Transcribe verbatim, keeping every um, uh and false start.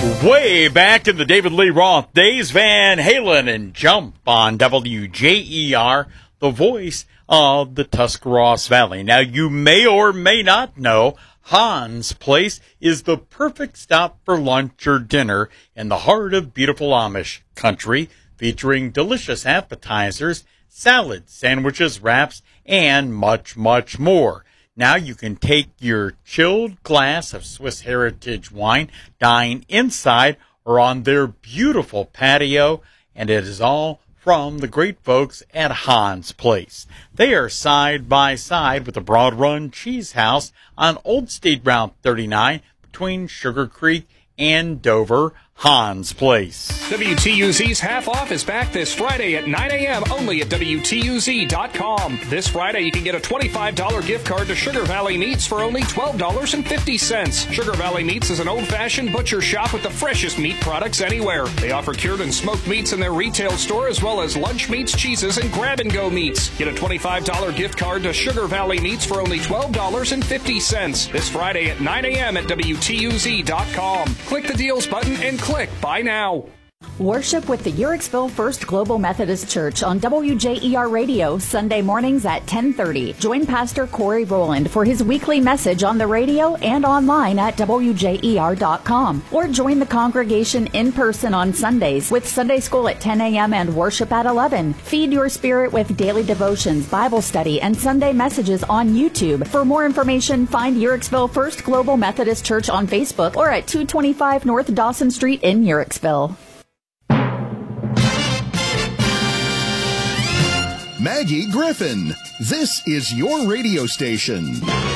Way back in the David Lee Roth days, Van Halen and Jump on W J E R, the voice of the Tuscarawas Valley. Now, you may or may not know, Hans Place is the perfect stop for lunch or dinner in the heart of beautiful Amish country, featuring delicious appetizers, salads, sandwiches, wraps, and much, much more. Now you can take your chilled glass of Swiss Heritage wine, dine inside or on their beautiful patio, and it is all from the great folks at Hans Place. They are side by side with the Broad Run Cheese House on Old State Route thirty-nine between Sugar Creek and Dover. Hans Place. W T U Z's Half Off is back this Friday at nine a.m. only at W T U Z dot com. This Friday, you can get a twenty-five dollars gift card to Sugar Valley Meats for only twelve dollars and fifty cents. Sugar Valley Meats is an old-fashioned butcher shop with the freshest meat products anywhere. They offer cured and smoked meats in their retail store, as well as lunch meats, cheeses, and grab-and-go meats. Get a twenty-five dollars gift card to Sugar Valley Meats for only twelve dollars and fifty cents. This Friday at nine a.m. at W T U Z dot com. Click the deals button and click Buy Now. Worship with the Uhrichsville First Global Methodist Church on W J E R Radio Sunday mornings at ten thirty. Join Pastor Corey Rowland for his weekly message on the radio and online at W J E R dot com. Or join the congregation in person on Sundays with Sunday school at ten a.m. and worship at eleven. Feed your spirit with daily devotions, Bible study, and Sunday messages on YouTube. For more information, find Uhrichsville First Global Methodist Church on Facebook or at two twenty-five North Dawson Street in Uhrichsville. Maggie Griffin, this is your radio station.